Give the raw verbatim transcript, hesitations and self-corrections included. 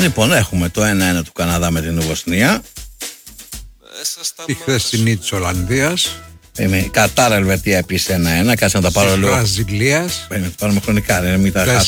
Λοιπόν, έχουμε το ένα ένα του Καναδά με την Βοσνία. Η χθεσινή της Ολλανδίας. Κατάρα Ελβετία επίσης ένα ένα. Κάτσε να τα πάρω λίγο. Βραζιλίας. Πρέπει να τα πάρουμε χρονικά, ρε, μην τα χάσουμε.